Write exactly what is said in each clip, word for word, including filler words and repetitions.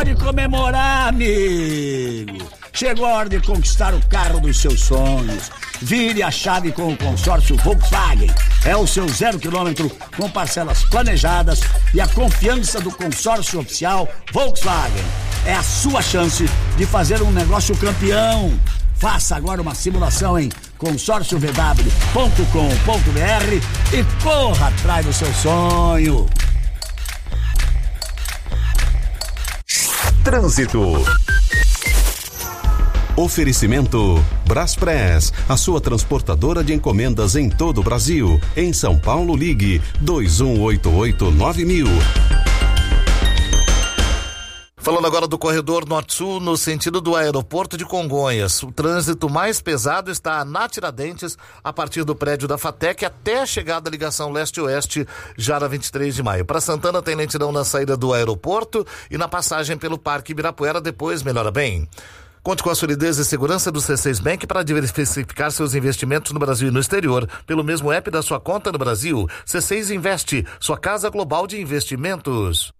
hora de comemorar, amigo. Chegou a hora de conquistar o carro dos seus sonhos. Vire a chave com o consórcio Volkswagen. É o seu zero quilômetro com parcelas planejadas e a confiança do consórcio oficial Volkswagen. É a sua chance de fazer um negócio campeão. Faça agora uma simulação em consórcio v w ponto com ponto b r e corra atrás do seu sonho. Trânsito. Oferecimento Braspress, a sua transportadora de encomendas em todo o Brasil. Em São Paulo, ligue dois um oito oito nove mil. Falando agora do corredor norte-sul, no sentido do aeroporto de Congonhas. O trânsito mais pesado está na Tiradentes, a partir do prédio da FATEC até a chegada da ligação leste-oeste, já na vinte e três de maio. Para Santana tem lentidão na saída do aeroporto e na passagem pelo Parque Ibirapuera, depois melhora bem. Conte com a solidez e segurança do C seis Bank para diversificar seus investimentos no Brasil e no exterior, pelo mesmo app da sua conta no Brasil. C seis Investe, sua casa global de investimentos.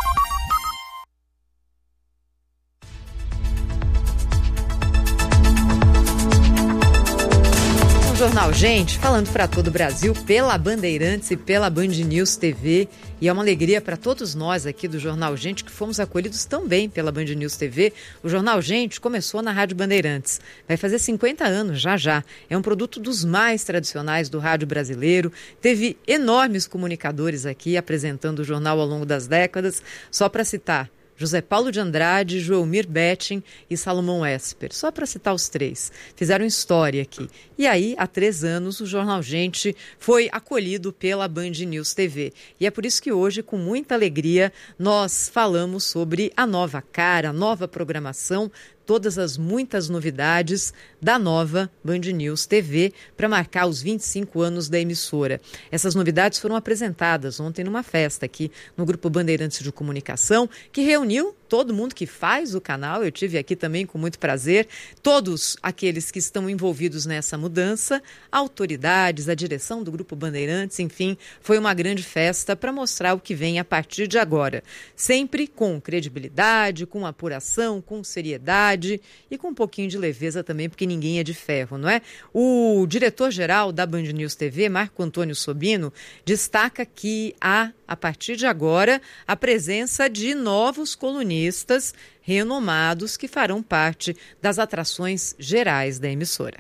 Jornal Gente, falando para todo o Brasil, pela Bandeirantes e pela Band News T V. E é uma alegria para todos nós aqui do Jornal Gente, que fomos acolhidos também pela Band News T V. O Jornal Gente começou na Rádio Bandeirantes. Vai fazer cinquenta anos, já já. É um produto dos mais tradicionais do rádio brasileiro. Teve enormes comunicadores aqui apresentando o jornal ao longo das décadas. Só para citar: José Paulo de Andrade, Joelmir Betting e Salomão Esper, só para citar os três. Fizeram história aqui. E aí, há três anos, o Jornal Gente foi acolhido pela Band News T V. E é por isso que hoje, com muita alegria, nós falamos sobre a nova cara, a nova programação, todas as muitas novidades da nova Band News T V para marcar os vinte e cinco anos da emissora. Essas novidades foram apresentadas ontem numa festa aqui no Grupo Bandeirantes de Comunicação, que reuniu todo mundo que faz o canal. Eu tive aqui também com muito prazer, todos aqueles que estão envolvidos nessa mudança, autoridades, a direção do Grupo Bandeirantes, enfim, foi uma grande festa para mostrar o que vem a partir de agora. Sempre com credibilidade, com apuração, com seriedade e com um pouquinho de leveza também, porque ninguém é de ferro, não é? O diretor-geral da Band News T V, Marco Antônio Sobino, destaca que há, a partir de agora, a presença de novos colunistas renomados que farão parte das atrações gerais da emissora.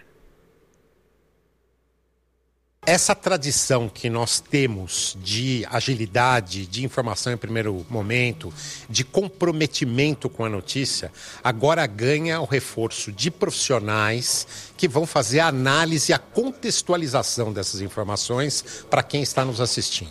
Essa tradição que nós temos de agilidade, de informação em primeiro momento, de comprometimento com a notícia, agora ganha o reforço de profissionais que vão fazer a análise e a contextualização dessas informações para quem está nos assistindo.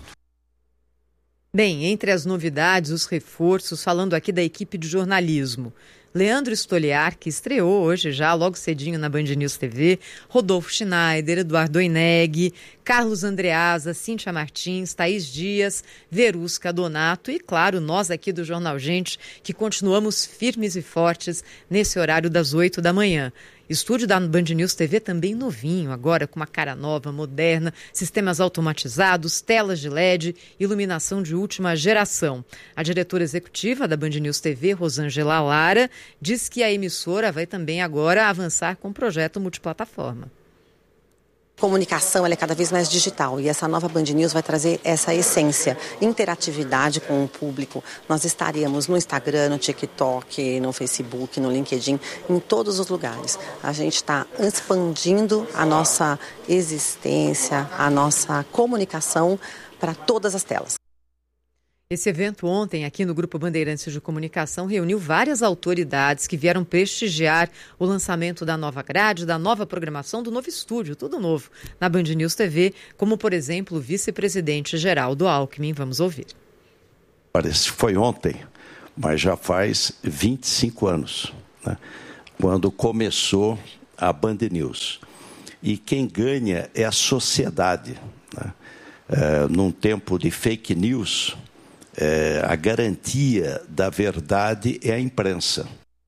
Bem, entre as novidades, os reforços, falando aqui da equipe de jornalismo: Leandro Stoliar, que estreou hoje já, logo cedinho na Band News T V, Rodolfo Schneider, Eduardo Oineg, Carlos Andreasa, Cíntia Martins, Thaís Dias, Verusca Donato e, claro, nós aqui do Jornal Gente, que continuamos firmes e fortes nesse horário das oito da manhã. Estúdio da Band News T V também novinho, agora com uma cara nova, moderna, sistemas automatizados, telas de L E D, iluminação de última geração. A diretora executiva da Band News T V, Rosângela Lara, diz que a emissora vai também agora avançar com o projeto multiplataforma. Comunicação ela é cada vez mais digital e essa nova Band News vai trazer essa essência, interatividade com o público. Nós estaremos no Instagram, no TikTok, no Facebook, no LinkedIn, em todos os lugares. A gente está expandindo a nossa existência, a nossa comunicação para todas as telas. Esse evento ontem, aqui no Grupo Bandeirantes de Comunicação, reuniu várias autoridades que vieram prestigiar o lançamento da nova grade, da nova programação, do novo estúdio, tudo novo, na Band News T V, como, por exemplo, o vice-presidente Geraldo Alckmin. Vamos ouvir. Parece que foi ontem, mas já faz vinte e cinco anos, né, quando começou a Band News. E quem ganha é a sociedade, né? É, num tempo de fake news, É, a garantia da verdade é a imprensa.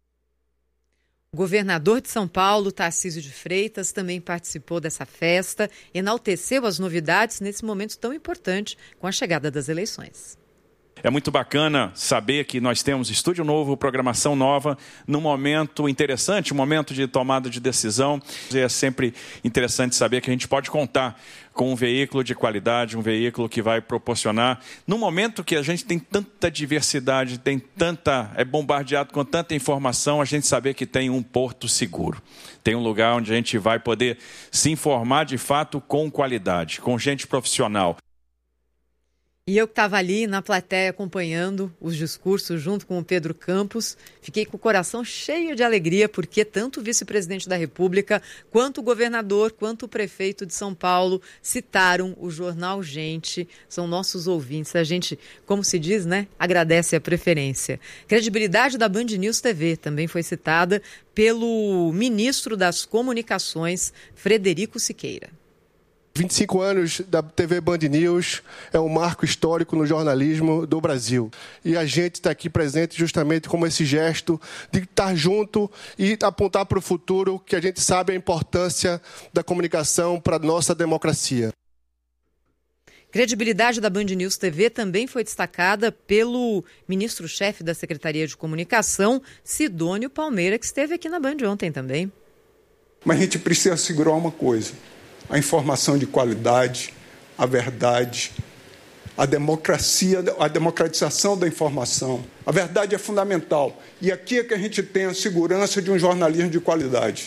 O governador de São Paulo, Tarcísio de Freitas, também participou dessa festa, enalteceu as novidades nesse momento tão importante com a chegada das eleições. É muito bacana saber que nós temos estúdio novo, programação nova, num momento interessante, um momento de tomada de decisão. É sempre interessante saber que a gente pode contar com um veículo de qualidade, um veículo que vai proporcionar, num momento que a gente tem tanta diversidade, tem tanta, é bombardeado com tanta informação, a gente saber que tem um porto seguro. Tem um lugar onde a gente vai poder se informar de fato com qualidade, com gente profissional. E eu que estava ali na plateia acompanhando os discursos junto com o Pedro Campos, fiquei com o coração cheio de alegria porque tanto o vice-presidente da República, quanto o governador, quanto o prefeito de São Paulo citaram o Jornal Gente, são nossos ouvintes. A gente, como se diz, né, agradece a preferência. Credibilidade da Band News T V também foi citada pelo ministro das Comunicações, Frederico Siqueira. vinte e cinco anos da T V Band News é um marco histórico no jornalismo do Brasil. E a gente está aqui presente justamente como esse gesto de estar junto e apontar para o futuro, que a gente sabe a importância da comunicação para a nossa democracia. Credibilidade da Band News T V também foi destacada pelo ministro-chefe da Secretaria de Comunicação, Sidônio Palmeira, que esteve aqui na Band ontem também. Mas a gente precisa segurar uma coisa: a informação de qualidade, a verdade, a democracia, a democratização da informação. A verdade é fundamental. E aqui é que a gente tem a segurança de um jornalismo de qualidade.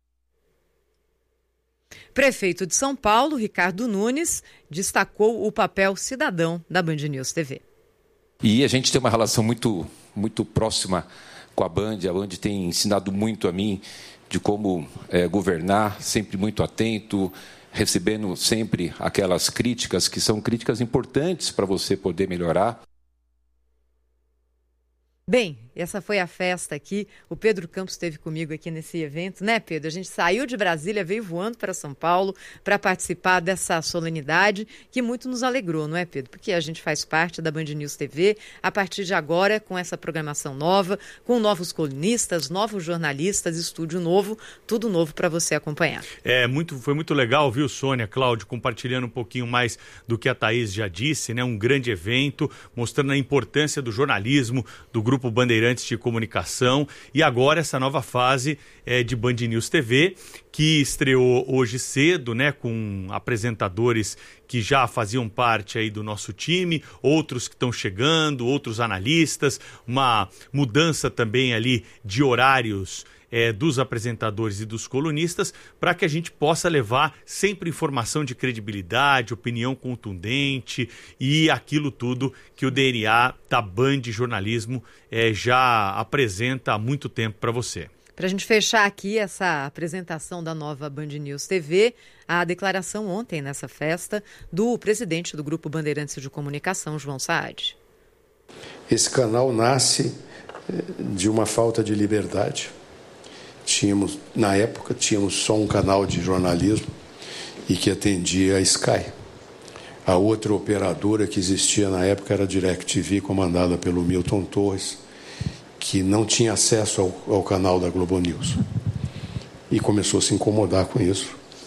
Prefeito de São Paulo, Ricardo Nunes, destacou o papel cidadão da Band News T V. E a gente tem uma relação muito, muito próxima com a Band. A Band tem ensinado muito a mim de como é, governar, sempre muito atento, recebendo sempre aquelas críticas que são críticas importantes para você poder melhorar. Bem, essa foi a festa aqui. O Pedro Campos esteve comigo aqui nesse evento, né, Pedro? A gente saiu de Brasília, veio voando para São Paulo para participar dessa solenidade que muito nos alegrou, não é, Pedro? Porque a gente faz parte da Band News T V a partir de agora, com essa programação nova, com novos colunistas, novos jornalistas, estúdio novo, tudo novo para você acompanhar. É, muito, foi muito legal, viu, Sônia, Cláudio, compartilhando um pouquinho mais do que a Thaís já disse, né? Um grande evento, mostrando a importância do jornalismo, do Grupo Bandeirantes de Comunicação, e agora essa nova fase é, de Band News T V, que estreou hoje cedo, né, com apresentadores que já faziam parte aí do nosso time, outros que estão chegando, outros analistas, uma mudança também ali de horários É, dos apresentadores e dos colunistas, para que a gente possa levar sempre informação de credibilidade, opinião contundente e aquilo tudo que o D N A da Band Jornalismo é, já apresenta há muito tempo para você. Para a gente fechar aqui essa apresentação da nova Band News T V, a declaração ontem nessa festa do presidente do Grupo Bandeirantes de Comunicação, João Saad. Esse canal nasce de uma falta de liberdade. Tínhamos, na época, tínhamos só um canal de jornalismo e que atendia a Sky. A outra operadora que existia na época era a DirecTV, comandada pelo Milton Torres, que não tinha acesso ao, ao canal da Globo News. E começou a se incomodar com isso.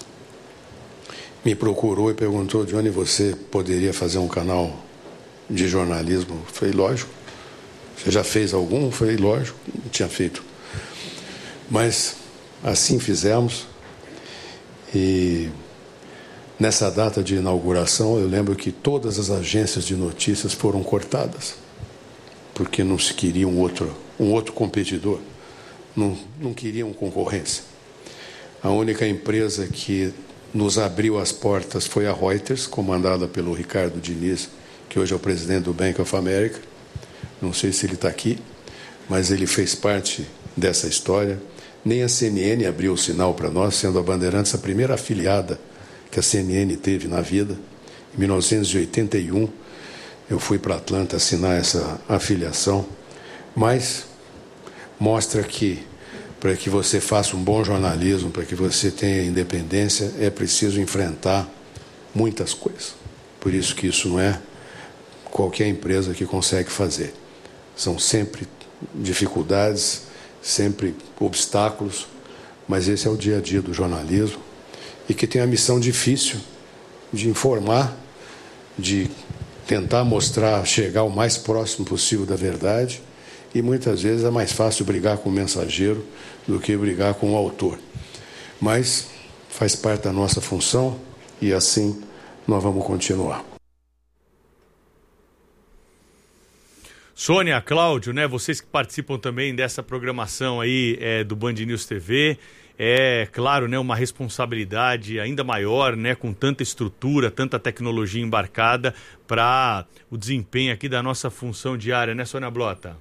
Me procurou e perguntou: Johnny, você poderia fazer um canal de jornalismo? Eu falei, lógico. Você já fez algum? Eu falei, lógico, não tinha feito. Mas assim fizemos, e nessa data de inauguração eu lembro que todas as agências de notícias foram cortadas, porque não se queria um outro, um outro competidor, não, não queriam concorrência. A única empresa que nos abriu as portas foi a Reuters, comandada pelo Ricardo Diniz, que hoje é o presidente do Bank of America. Não sei se ele está aqui, mas ele fez parte dessa história. Nem a C N N abriu o sinal para nós, sendo a Bandeirantes a primeira afiliada que a C N N teve na vida. Em mil novecentos e oitenta e um, eu fui para Atlanta assinar essa afiliação, mas mostra que para que você faça um bom jornalismo, para que você tenha independência, é preciso enfrentar muitas coisas. Por isso que isso não é qualquer empresa que consegue fazer. São sempre dificuldades, sempre obstáculos, mas esse é o dia a dia do jornalismo, e que tem a missão difícil de informar, de tentar mostrar, chegar o mais próximo possível da verdade, e muitas vezes é mais fácil brigar com o mensageiro do que brigar com o autor. Mas faz parte da nossa função e assim nós vamos continuar. Sônia, Cláudio, né, vocês que participam também dessa programação aí é, do Band News T V, é claro, né, uma responsabilidade ainda maior, né, com tanta estrutura, tanta tecnologia embarcada para o desempenho aqui da nossa função diária, né, Sônia Blota?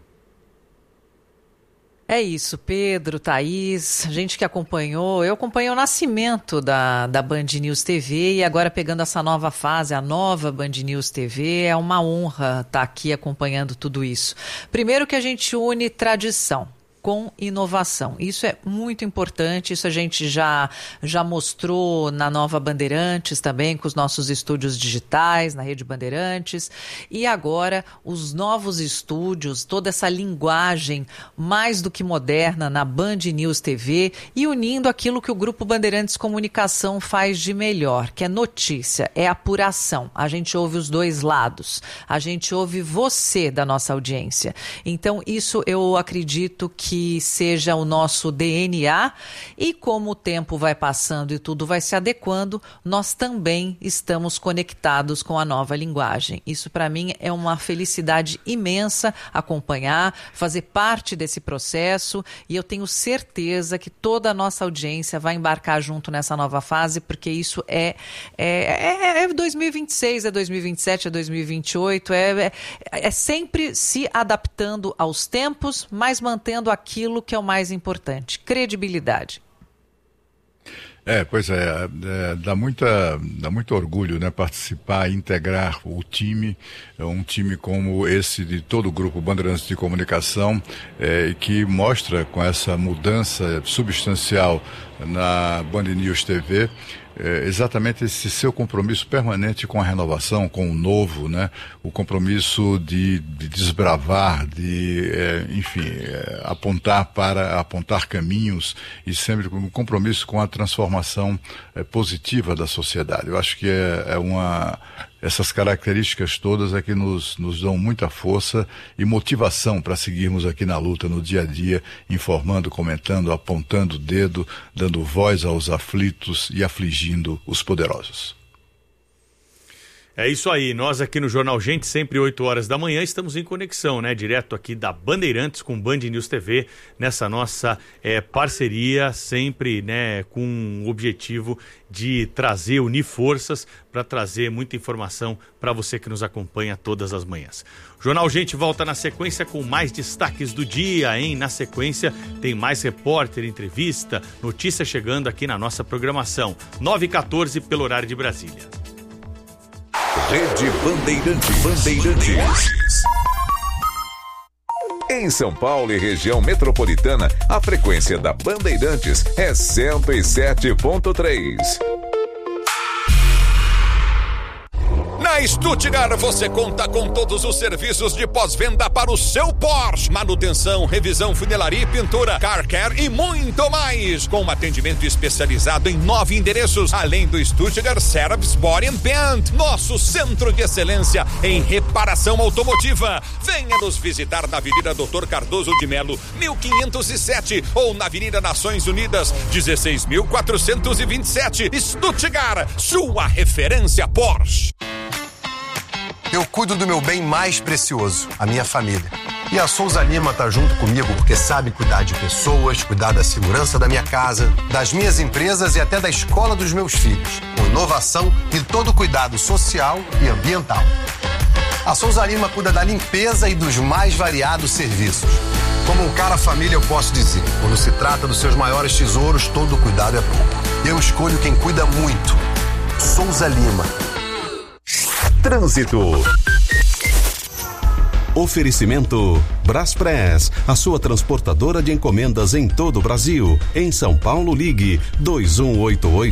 É isso, Pedro, Thaís, gente que acompanhou, eu acompanhei o nascimento da, da Band News T V e agora pegando essa nova fase, a nova Band News T V, é uma honra estar aqui acompanhando tudo isso. Primeiro que a gente une tradição com inovação. Isso é muito importante, isso a gente já, já mostrou na Nova Bandeirantes também, com os nossos estúdios digitais, na Rede Bandeirantes, e agora os novos estúdios, toda essa linguagem mais do que moderna na Band News T V e unindo aquilo que o Grupo Bandeirantes Comunicação faz de melhor, que é notícia, é apuração. A gente ouve os dois lados, a gente ouve você da nossa audiência. Então, isso eu acredito que que seja o nosso D N A e como o tempo vai passando e tudo vai se adequando, nós também estamos conectados com a nova linguagem. Isso para mim é uma felicidade imensa acompanhar, fazer parte desse processo e eu tenho certeza que toda a nossa audiência vai embarcar junto nessa nova fase, porque isso é, é, é, é dois mil e vinte e seis, é dois mil e vinte e sete, é dois mil e vinte e oito, é, é, é sempre se adaptando aos tempos, mas mantendo a aquilo que é o mais importante, credibilidade. É, pois é, é dá, muita, dá muito orgulho, né, participar, integrar o time, um time como esse de todo o Grupo Bandeirantes de Comunicação, é, que mostra com essa mudança substancial na Band News T V, É exatamente esse seu compromisso permanente com a renovação, com o novo, né? O compromisso de, de desbravar, de, é, enfim, é, apontar para apontar caminhos e sempre com um compromisso com a transformação é, positiva da sociedade. Eu acho que é, é uma essas características todas é que nos, nos dão muita força e motivação para seguirmos aqui na luta, no dia a dia, informando, comentando, apontando o dedo, dando voz aos aflitos e afligindo os poderosos. É isso aí, nós aqui no Jornal Gente, sempre oito horas da manhã, estamos em conexão, né, direto aqui da Bandeirantes com Band News T V, nessa nossa é, parceria, sempre, né, com o objetivo de trazer, unir forças para trazer muita informação para você que nos acompanha todas as manhãs. Jornal Gente volta na sequência com mais destaques do dia, hein? Na sequência tem mais repórter, entrevista, notícia chegando aqui na nossa programação, nove e quatorze pelo horário de Brasília. Rede Bandeirantes. Bandeirantes. Em São Paulo e região metropolitana, a frequência da Bandeirantes é cento e sete ponto três. Na Stuttgart você conta com todos os serviços de pós-venda para o seu Porsche. Manutenção, revisão, funilaria e pintura, car care e muito mais. Com um atendimento especializado em nove endereços, além do Stuttgart Service Body and Paint, nosso centro de excelência em reparação automotiva. Venha nos visitar na Avenida Doutor Cardoso de Melo, mil quinhentos e sete, ou na Avenida Nações Unidas, dezesseis mil quatrocentos e vinte e sete. Stuttgart, sua referência Porsche. Eu cuido do meu bem mais precioso, a minha família. E a Souza Lima tá junto comigo porque sabe cuidar de pessoas, cuidar da segurança da minha casa, das minhas empresas e até da escola dos meus filhos, com inovação e todo cuidado social e ambiental. A Souza Lima cuida da limpeza e dos mais variados serviços. Como um cara família eu posso dizer, quando se trata dos seus maiores tesouros, todo cuidado é pouco. Eu escolho quem cuida muito. Souza Lima. Trânsito. Oferecimento Braspress, a sua transportadora de encomendas em todo o Brasil. Em São Paulo, ligue dois um oito oito